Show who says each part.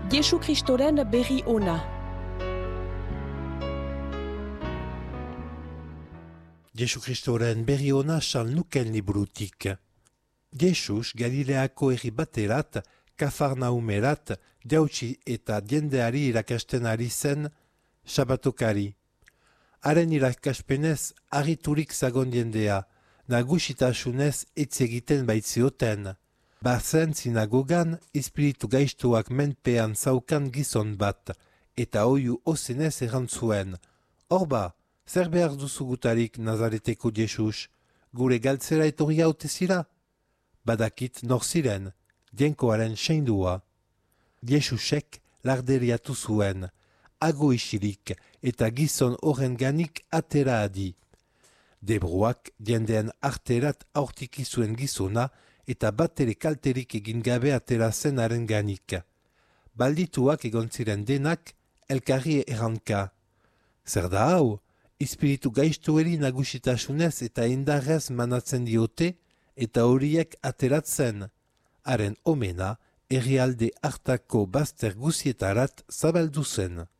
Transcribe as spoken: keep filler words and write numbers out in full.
Speaker 1: Jesu Kristoren berri ona.
Speaker 2: Jesu Kristoren berri ona San Luken liburutik. Jesus Galileako herri baterat, Kafarnaumerat, jautsi eta jendeari irakasten ari zen sabatokari. Haren irakaspenez harriturik zagon jendea, nagusitasunez hitz egiten baitzioten. Bazen sinagogan espiritu gaiztuak menpean zaukan gizon bat, eta oiu ozenez erantzuen. Horba, zer behar duzu gutarik Nazareteko Jesus, gure galtzera etorri haute zira? Badakit nor ziren, jenkoaren seindua. Jesusek larderiatu zuen, ago isilik eta gizon horren ganik atera adi. Debruak jendean arterat aurtiki zuen gizona eta batere kalterik egin gabe atera zenaren ganik. Baldituak egon ziren denak elkarri erranka. Zer da hau, espiritu gaiztueri nagusitasunez eta indarrez manatzen diote eta horiek ateratzen. Haren omena herrialde hartako bazter guzietarat zabaldu zen.